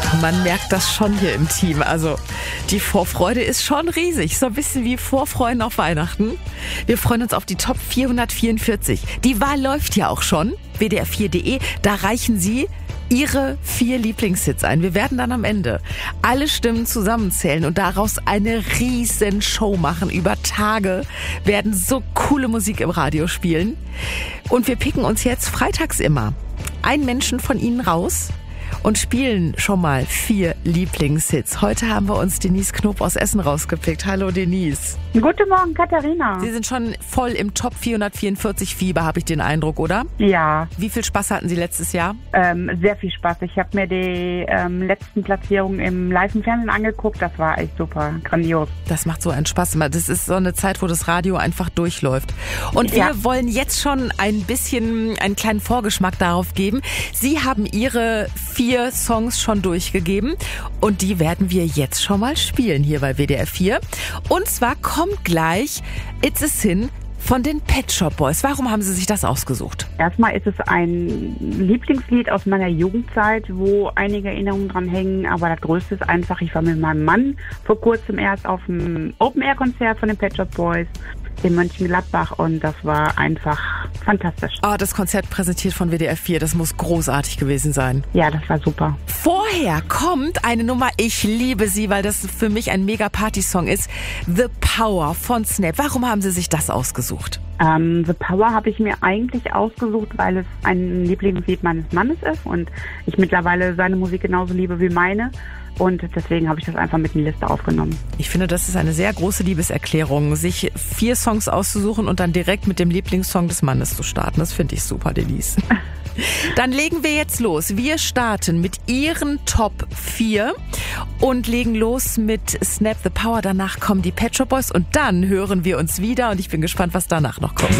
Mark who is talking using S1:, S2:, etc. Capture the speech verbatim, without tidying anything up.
S1: Man merkt das schon hier im Team. Also die Vorfreude ist schon riesig. So ein bisschen wie Vorfreuen auf Weihnachten. Wir freuen uns auf die Top vierhundertvierundvierzig. Die Wahl läuft ja auch schon. W D R vier punkt de. Da reichen Sie Ihre vier Lieblingshits ein. Wir werden dann am Ende alle Stimmen zusammenzählen und daraus eine riesen Show machen. Über Tage werden so coole Musik im Radio spielen. Und wir picken uns jetzt freitags immer einen Menschen von Ihnen raus und spielen schon mal vier Lieblingshits. Heute haben wir uns Denise Knob aus Essen rausgepickt. Hallo Denise.
S2: Guten Morgen, Katharina.
S1: Sie sind schon voll im Top vierhundertvierundvierzig Fieber, habe ich den Eindruck, oder?
S2: Ja.
S1: Wie viel Spaß hatten Sie letztes Jahr?
S2: Ähm, sehr viel Spaß. Ich habe mir die ähm, letzten Platzierungen im Live im Fernsehen angeguckt. Das war echt super, grandios. Das
S1: macht so einen Spaß. Das ist so eine Zeit, wo das Radio einfach durchläuft. Und wir ja. wollen jetzt schon ein bisschen einen kleinen Vorgeschmack darauf geben. Sie haben Ihre vier Songs schon durchgegeben und die werden wir jetzt schon mal spielen hier bei W D R vier. Und zwar kommt gleich It's a Sin von den Pet Shop Boys. Warum haben Sie sich das ausgesucht?
S2: Erstmal ist es ein Lieblingslied aus meiner Jugendzeit, wo einige Erinnerungen dran hängen, aber das Größte ist einfach, ich war mit meinem Mann vor kurzem erst auf dem Open-Air-Konzert von den Pet Shop Boys in Mönchengladbach und das war einfach fantastisch.
S1: Ah, das Konzert präsentiert von W D R vier, das muss großartig gewesen sein.
S2: Ja, das war super.
S1: Vorher kommt eine Nummer, ich liebe sie, weil das für mich ein mega Party-Song ist, The Power von Snap. Warum haben Sie sich das ausgesucht?
S2: Ähm, The Power habe ich mir eigentlich ausgesucht, weil es ein Lieblingslied meines Mannes ist und ich mittlerweile seine Musik genauso liebe wie meine. Und deswegen habe ich das einfach mit in die Liste aufgenommen.
S1: Ich finde, das ist eine sehr große Liebeserklärung, sich vier Songs auszusuchen und dann direkt mit dem Lieblingssong des Mannes zu starten. Das finde ich super, Denise. Dann legen wir jetzt los. Wir starten mit Ihren Top vier und legen los mit Snap the Power. Danach kommen die Pet Shop Boys und dann hören wir uns wieder und ich bin gespannt, was danach noch kommt.